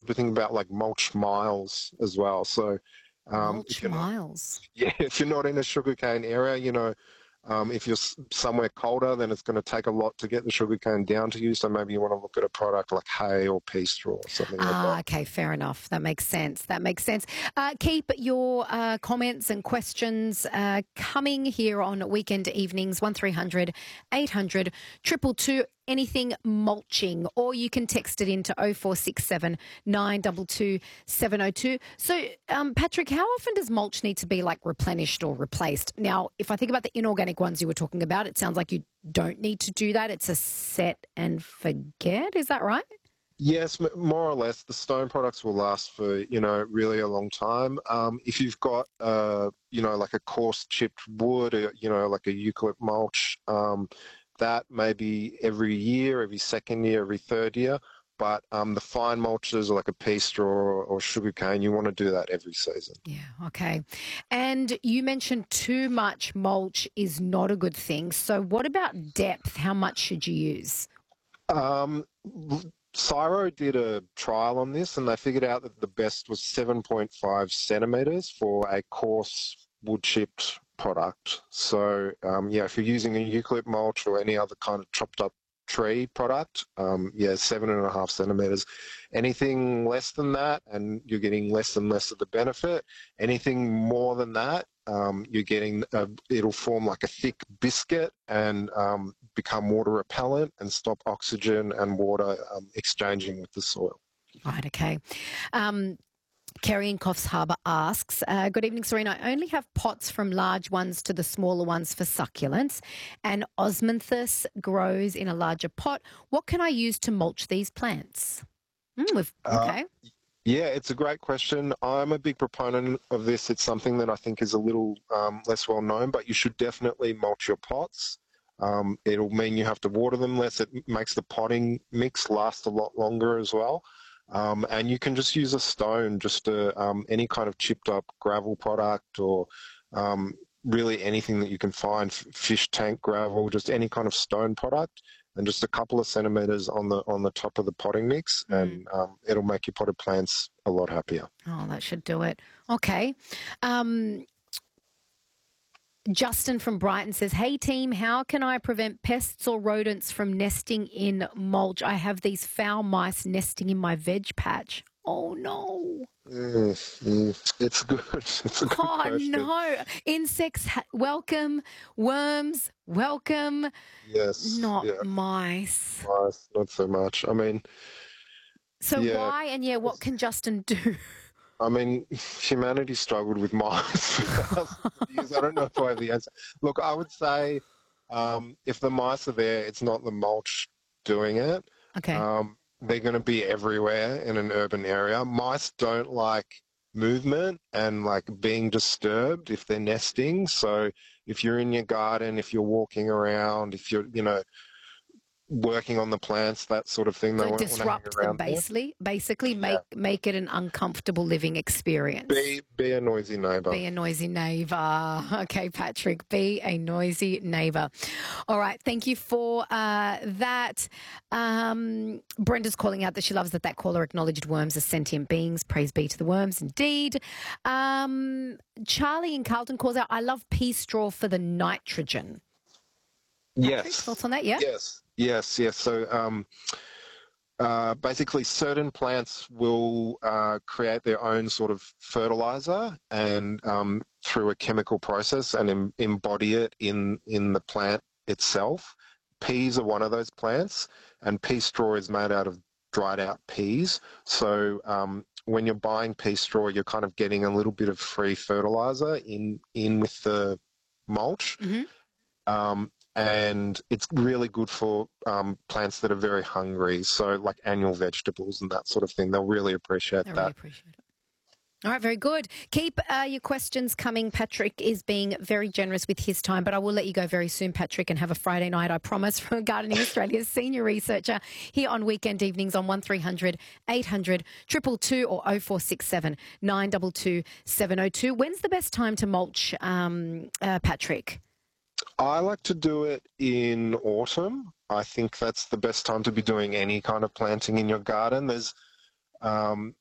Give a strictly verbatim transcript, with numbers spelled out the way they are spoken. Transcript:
to think about like mulch miles as well. So um, if Mulch you're not, miles. yeah, if you're not in a sugarcane area, you know, um, if you're s- somewhere colder, then it's going to take a lot to get the sugarcane down to you. So maybe you want to look at a product like hay or pea straw or something like that. Ah, okay, fair enough. That makes sense. That makes sense. Uh, keep your uh, comments and questions uh, coming here on weekend evenings, one three hundred eight hundred two two two, anything mulching, or you can text it into oh four six seven nine two two seven oh two. So, um, Patrick, how often does mulch need to be like replenished or replaced? Now, if I think about the inorganic ones you were talking about, it sounds like you don't need to do that. It's a set and forget. Is that right? Yes, m- more or less. The stone products will last for, you know, really a long time. Um, if you've got, uh, you know, like a coarse chipped wood, or, you know, like a eucalypt mulch, um, that maybe every year, every second year, every third year. But um, the fine mulches, like a pea straw or, or sugarcane, you want to do that every season. Yeah, okay. And you mentioned too much mulch is not a good thing. So, what about depth? How much should you use? Um, Cyro did a trial on this, and they figured out that the best was seven point five centimeters for a coarse wood chipped product. So, um, yeah, if you're using a eucalypt mulch or any other kind of chopped up tree product, um, yeah, seven and a half centimeters. Anything less than that, and you're getting less and less of the benefit. Anything more than that, um, you're getting a, it'll form like a thick biscuit and um, become water repellent and stop oxygen and water um, exchanging with the soil. Right, okay. Um, Kerry in Coffs Harbour asks, uh, good evening, Serena. I only have pots from large ones to the smaller ones for succulents, and osmanthus grows in a larger pot. What can I use to mulch these plants? Mm, we've, Uh, okay. yeah, it's a great question. I'm a big proponent of this. It's something that I think is a little um, less well known, but you should definitely mulch your pots. Um, it'll mean you have to water them less. It makes the potting mix last a lot longer as well. Um, and you can just use a stone, just a, um, any kind of chipped up gravel product or um, really anything that you can find, f- fish tank gravel, just any kind of stone product, and just a couple of centimeters on the on the top of the potting mix, Mm. and um, it'll make your potted plants a lot happier. Oh, that should do it. Okay. Um, Justin from Brighton says, hey team, how can I prevent pests or rodents from nesting in mulch? I have these foul mice nesting in my veg patch. Oh no. Mm, mm, it's good. It's a good Oh question. no. Insects, ha- welcome. Worms, welcome. Yes, Not yeah, mice. nice. Not so much. I mean, So yeah. why and yeah, what can Justin do? I mean, humanity struggled with mice for thousands of years. I don't know if I have the answer. Look, I would say um, if the mice are there, it's not the mulch doing it. Okay. Um, they're going to be everywhere in an urban area. Mice don't like movement and like being disturbed if they're nesting. So if you're in your garden, if you're walking around, if you're, you know, working on the plants, that sort of thing, they So won't want to hang disrupt them around there. basically, basically Yeah. make make it an uncomfortable living experience. Be, be a noisy neighbour. Be a noisy neighbour. Okay, Patrick, be a noisy neighbour. All right, thank you for uh, that. Um, Brenda's calling out that she loves that that caller acknowledged worms as sentient beings. Praise be to the worms, indeed. Um, Charlie in Carlton calls out, I love pea straw for the nitrogen. Patrick, Yes. thoughts on that? Yeah? Yes. Yes. Yes. So um, uh, basically, certain plants will uh, create their own sort of fertilizer and um, through a chemical process and em- embody it in in the plant itself. Peas are one of those plants, and pea straw is made out of dried out peas. So um, when you're buying pea straw, you're kind of getting a little bit of free fertilizer in in with the mulch. Mm-hmm. Um, and it's really good for um, plants that are very hungry, so like annual vegetables and that sort of thing. They'll really appreciate I really that. appreciate it. All right, very good. Keep uh, your questions coming. Patrick is being very generous with his time, but I will let you go very soon, Patrick, and have a Friday night, I promise, from Gardening Australia's senior researcher here on weekend evenings on one three hundred eight hundred two two two or oh four six seven nine two two seven oh two. When's the best time to mulch, um, uh, Patrick? I like to do it in autumn. I think that's the best time to be doing any kind of planting in your garden. There's um,